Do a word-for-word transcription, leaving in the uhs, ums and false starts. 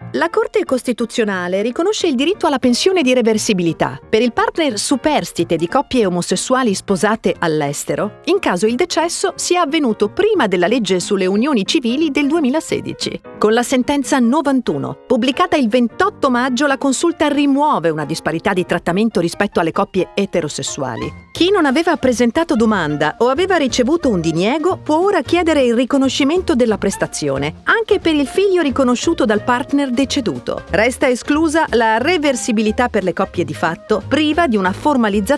La Corte Costituzionale riconosce il diritto alla pensione di reversibilità per il partner superstite di coppie omosessuali sposate all'estero, in caso il decesso sia avvenuto prima della legge sulle unioni civili del duemilasedici. Con la sentenza novantuno, pubblicata il ventotto maggio, la Consulta rimuove una disparità di trattamento rispetto alle coppie eterosessuali. Chi non aveva presentato domanda o aveva ricevuto un diniego può ora chiedere il riconoscimento della prestazione, anche per il figlio riconosciuto dal partner deceduto. Resta esclusa la reversibilità per le coppie di fatto, priva di una formalizzazione